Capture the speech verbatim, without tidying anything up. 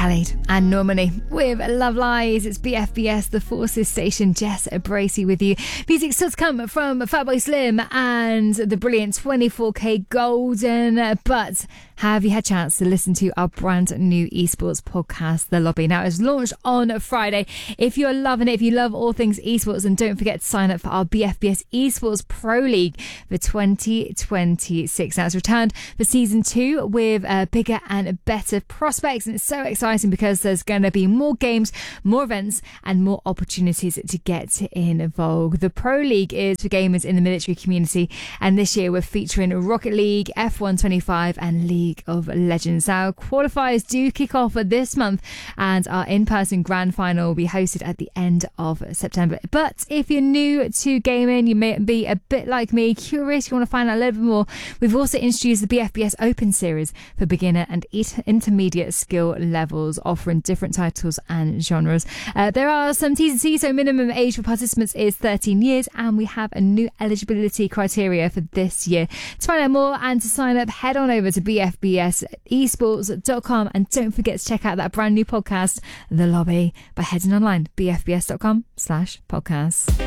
Khalid and Normani with Love Lies. It's B F B S, the Forces Station. Jess Bracey with you. Music still to come from Fatboy Slim and the brilliant twenty-four K Golden. But have you had a chance to listen to our brand new esports podcast, The Lobby? Now, it's launched on Friday. If you're loving it, if you love all things esports, then don't forget to sign up for our B F B S Esports Pro League for twenty twenty-six. Now, it's returned for season two with uh, bigger and better prospects, and it's so exciting because there's going to be more games, more events, and more opportunities to get involved. The Pro League is for gamers in the military community, and this year we're featuring Rocket League, F one twenty-five, and League of Legends. Now, qualifiers do kick off this month, and our in-person grand final will be hosted at the end of September. But if you're new to gaming, you may be a bit like me, curious, you want to find out a little bit more, we've also introduced the B F B S Open Series for beginner and intermediate skill levels, offering different titles and genres. Uh, there are some T's and C's, so minimum age for participants is thirteen years, and we have a new eligibility criteria for this year. To find out more and to sign up, head on over to b f b s esports dot com, and don't forget to check out that brand new podcast, The Lobby, by heading online, b f b s dot com slash podcasts.